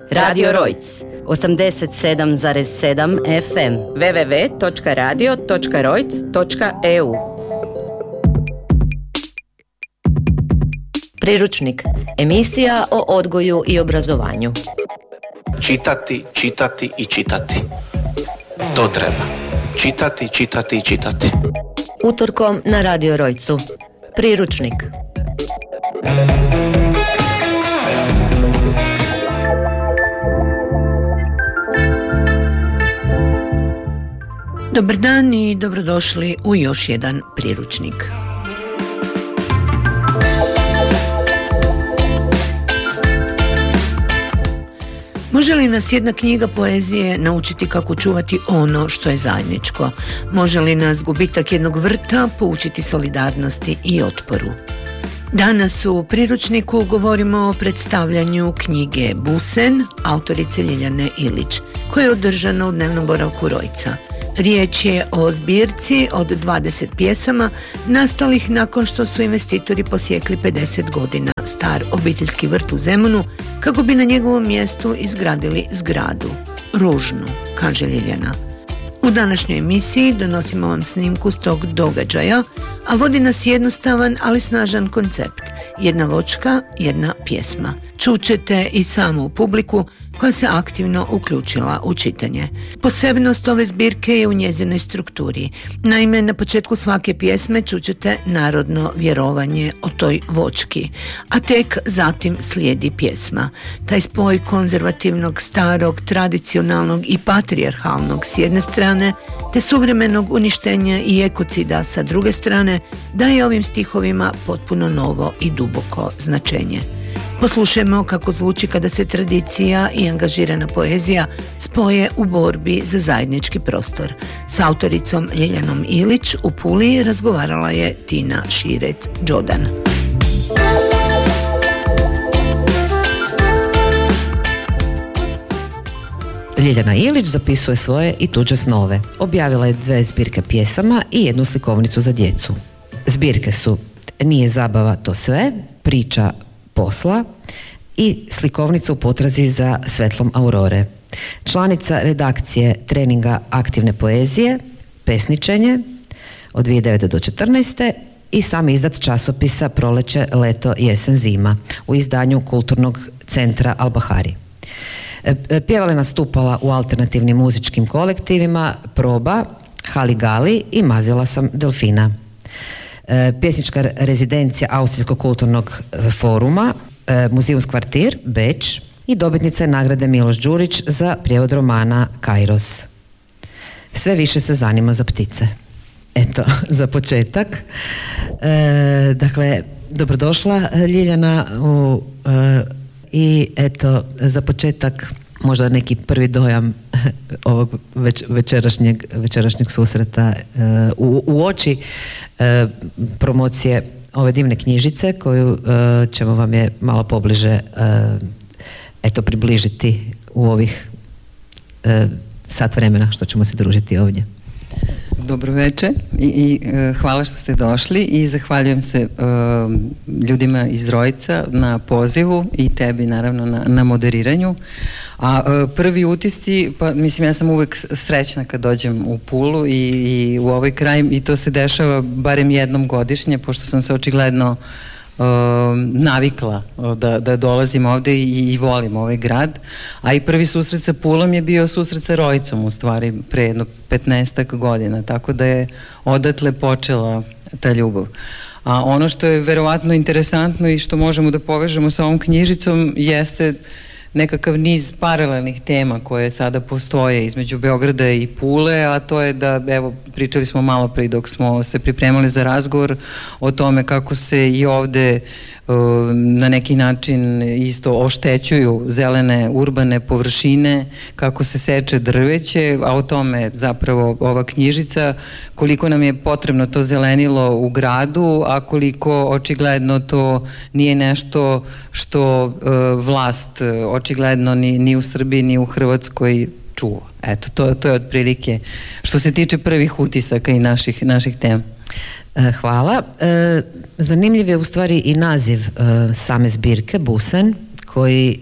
Radio Rojc 87,7 FM www.radio.rojc.eu. Priručnik, emisija o odgoju i obrazovanju. Čitati, čitati i čitati. To treba. Čitati, čitati i čitati. Utorkom na Radio Rojcu. Priručnik. Dobar dan i dobrodošli u još jedan priručnik. Može li nas jedna knjiga poezije naučiti kako čuvati ono što je zajedničko? Može li nas gubitak jednog vrta poučiti solidarnosti i otporu? Danas u priručniku govorimo o predstavljanju knjige Busen, autorice Ljiljane Ilić, koje je održano u dnevnom boravku Rojca. Riječ je o zbirci od 20 pjesama nastalih nakon što su investitori posjekli 50 godina star obiteljski vrt u Zemunu kako bi na njegovom mjestu izgradili zgradu. Ružnu, kaže Ljiljana. U današnjoj emisiji donosimo vam snimku s tog događaja, a vodi nas jednostavan, ali snažan koncept. Jedna vočka, jedna pjesma. Čućete i samu publiku koja se aktivno uključila u čitanje. Posebnost ove zbirke je u njezinoj strukturi. Naime, na početku svake pjesme čućete narodno vjerovanje o toj vočki, a tek zatim slijedi pjesma. Taj spoj konzervativnog, starog, tradicionalnog i patrijarhalnog s jedne strane, te suvremenog uništenja i ekocida sa druge strane, daje ovim stihovima potpuno novo i duboko značenje. Poslušajmo kako zvuči kada se tradicija i angažirana poezija spoje u borbi za zajednički prostor. S autoricom Ljiljanom Ilić u Puli razgovarala je Tina Širec-Đodan. Ljiljana Ilić zapisuje svoje i tuđe snove. Objavila je 2 zbirke pjesama i 1 slikovnicu za djecu. Zbirke su Nije zabava to sve, Priča posla i slikovnica u potrazi za svetlom aurore. Članica redakcije treninga aktivne poezije, Pesničenje od 2009. do 2014. i sam izdat časopisa Proleće, leto, jesen, zima u izdanju Kulturnog centra Al-Bahari. Pjevala je nastupala u alternativnim muzičkim kolektivima Proba, Haligali i Mazila sam delfina. Pjesnička rezidencija Austrijskog kulturnog foruma, Muzeumskvartir, Beč i dobitnica je nagrade Miloš Đurić za prijevod romana Kairos. Sve više se zanima za ptice. Eto, za početak. Dakle, dobrodošla Ljiljana i eto, za početak možda neki prvi dojam ovog večerašnjeg susreta u oči promocije ove divne knjižice koju ćemo vam je malo pobliže približiti u ovih sat vremena što ćemo se družiti ovdje. Dobro večer i hvala što ste došli i zahvaljujem se ljudima iz Rojca na pozivu i tebi naravno na moderiranju. A prvi utisci, pa mislim ja sam uvek srećna kad dođem u Pulu i u ovaj kraj i to se dešava barem jednom godišnje, pošto sam se očigledno navikla da dolazim ovde i volim ovaj grad, a i prvi susret sa Pulom je bio susret sa Rojcom u stvari pre jedno 15 godina, tako da je odatle počela ta ljubav. A ono što je verovatno interesantno i što možemo da povežemo sa ovom knjižicom jeste nekakav niz paralelnih tema koje sada postoje između Beograda i Pule, a to je da, evo, pričali smo malo pre dok smo se pripremali za razgovor o tome kako se i ovde na neki način isto oštećuju zelene urbane površine, kako se seče drveće, a o tome zapravo ova knjižica, koliko nam je potrebno to zelenilo u gradu, a koliko očigledno to nije nešto što vlast očigledno ni u Srbiji ni u Hrvatskoj čuva. Eto, to je otprilike što se tiče prvih utisaka i naših tema. Hvala. Zanimljiv je u stvari i naziv same zbirke, Busen, koji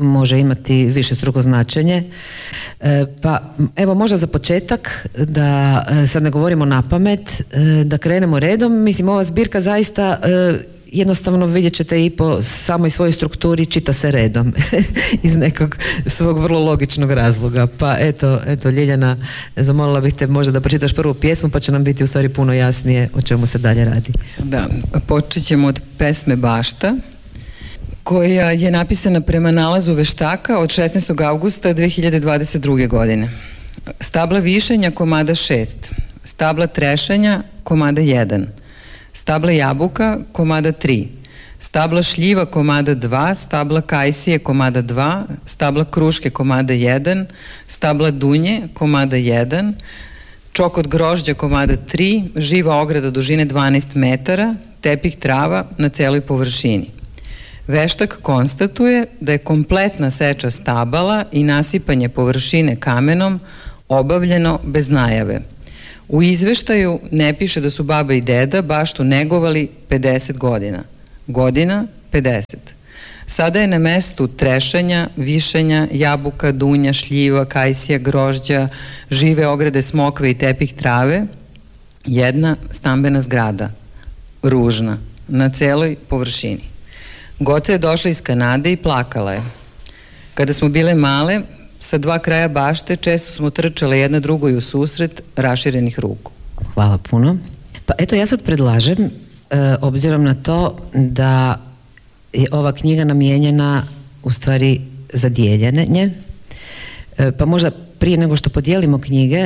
može imati višestruko značenje. Pa evo možda za početak, da sad ne govorimo na pamet, da krenemo redom. Mislim, ova zbirka zaista jednostavno vidjet ćete i po samoj svojoj strukturi čita se redom iz nekog svog vrlo logičnog razloga. Pa eto Ljiljana, zamolila bih te možda da pročitaš prvu pjesmu, pa će nam biti u stvari puno jasnije o čemu se dalje radi. Da, počet ćemo od pesme Bašta, koja je napisana prema nalazu veštaka od 16. augusta 2022. godine. Stabla višenja komada 6, stabla trešanja komada 1, stabla jabuka komada 3, stabla šljiva komada 2, stabla kajsije komada 2, stabla kruške komada 1, stabla dunje komada 1, čokot grožđa komada 3, živa ograda dužine 12 metara, tepih trava na celoj površini. Veštak konstatuje da je kompletna seča stabala i nasipanje površine kamenom obavljeno bez najave. U izveštaju ne piše da su baba i deda baštu negovali 50 godina. Godina 50. Sada je na mestu trešanja, višanja, jabuka, dunja, šljiva, kajsija, grožđa, žive ograde smokve i tepih trave, jedna stambena zgrada, ružna, na celoj površini. Goca je došla iz Kanade i plakala je. Kada smo bile male, sa dva kraja bašte često smo trčale jedna drugoj u susret raširenih ruku. Hvala puno. Pa eto, ja sad predlažem, obzirom na to da je ova knjiga namijenjena u stvari za dijeljenje, pa možda prije nego što podijelimo knjige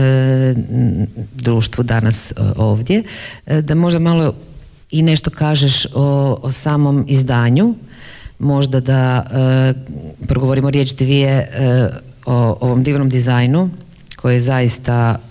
društvu danas ovdje, da možda malo i nešto kažeš o samom izdanju, možda da progovorimo riječ dvije o ovom divnom dizajnu koji je zaista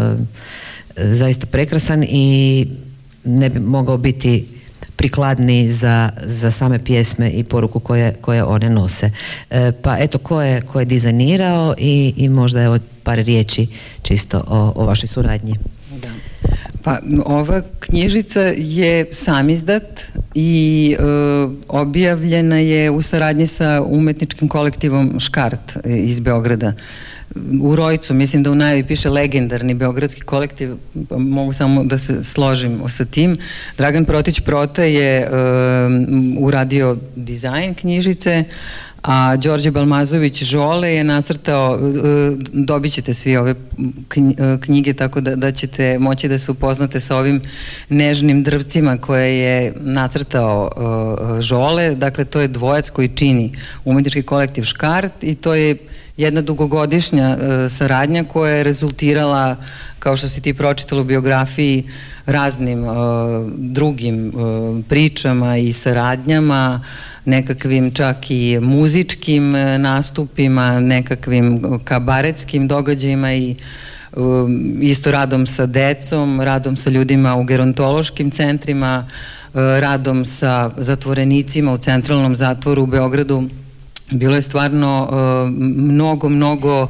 prekrasan i ne bi mogao biti prikladniji za same pjesme i poruku koje one nose. Pa eto, ko je dizajnirao i možda evo par riječi čisto o vašoj suradnji. Da. Pa ova knjižica je samizdat i objavljena je u saradnji sa umetničkim kolektivom Škart iz Beograda. U Rojcu, mislim da u najavi piše legendarni beogradski kolektiv, mogu samo da se složim sa tim. Dragan Protić-Prota je uradio dizajn knjižice, a Đorđe Balmazović Žole je nacrtao, dobit ćete svi ove knjige, tako da ćete moći da se upoznate sa ovim nežnim drvcima koje je nacrtao Žole. Dakle, to je dvojac koji čini umetnički kolektiv Škart i to je jedna dugogodišnja saradnja koja je rezultirala, kao što si ti pročitala u biografiji, raznim drugim pričama i saradnjama, nekakvim čak i muzičkim nastupima, nekakvim kabaretskim događajima i isto radom sa decom, radom sa ljudima u gerontološkim centrima, radom sa zatvorenicima u centralnom zatvoru u Beogradu. Bilo je stvarno mnogo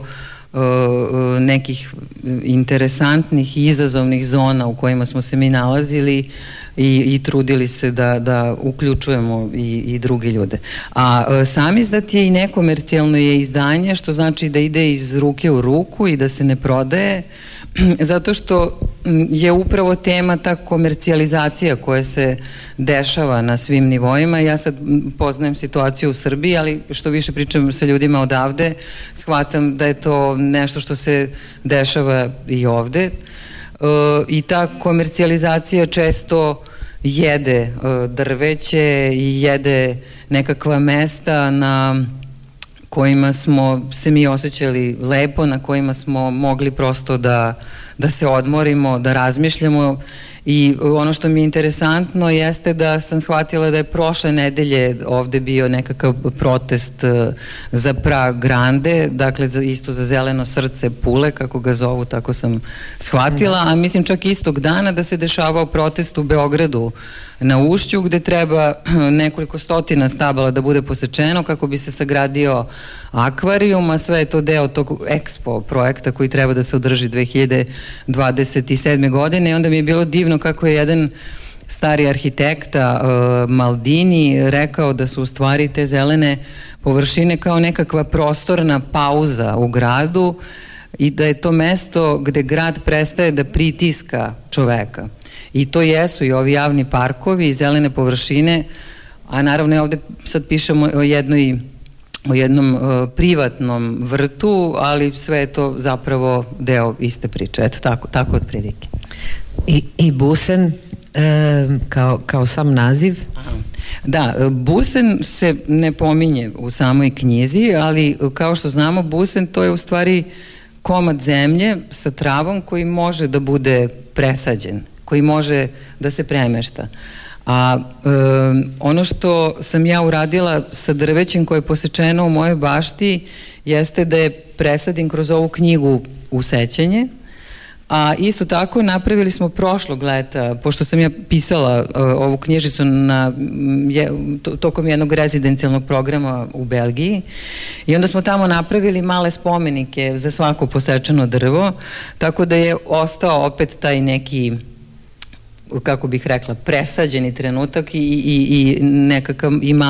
nekih interesantnih i izazovnih zona u kojima smo se mi nalazili i trudili se da uključujemo i druge ljude. A samizdat je i nekomercijalno je izdanje, što znači da ide iz ruke u ruku i da se ne prodaje, zato što je upravo tema ta komercijalizacija koja se dešava na svim nivoima. Ja sad poznajem situaciju u Srbiji, ali što više pričam sa ljudima odavde, shvatam da je to nešto što se dešava i ovde. I ta komercijalizacija često jede drveće i jede nekakva mesta na kojima smo se mi osjećali lepo, na kojima smo mogli prosto da se odmorimo, da razmišljamo. I ono što mi je interesantno jeste da sam shvatila da je prošle nedelje ovde bio nekakav protest za Pra Grande, dakle isto za zeleno srce Pule, kako ga zovu, tako sam shvatila, a mislim čak istog dana da se dešavao protest u Beogradu na Ušću, gde treba nekoliko stotina stabala da bude posečeno kako bi se sagradio akvarijum, a sve je to deo tog Expo projekta koji treba da se održi 2027. godine. I onda mi je bilo divno kako je jedan stari arhitekta Maldini rekao da su u stvari te zelene površine kao nekakva prostorna pauza u gradu i da je to mesto gde grad prestaje da pritiska čoveka. I to jesu i ovi javni parkovi i zelene površine, a naravno ja ovde sad pišemo o jednom privatnom vrtu, ali sve je to zapravo deo iste priče. Eto, tako otprilike. I Busen kao sam naziv? Da, Busen se ne pominje u samoj knjizi, ali kao što znamo, Busen to je u stvari komad zemlje sa travom koji može da bude presađen, koji može da se premešta. A ono što sam ja uradila sa drvećem koje je posečeno u mojoj bašti jeste da je presadim kroz ovu knjigu u sećanje, a isto tako napravili smo prošlog leta, pošto sam ja pisala ovu knjižicu tokom jednog rezidencijalnog programa u Belgiji, i onda smo tamo napravili male spomenike za svako posečeno drvo, tako da je ostao opet taj neki, kako bih rekla, presađeni trenutak i nekakav i mali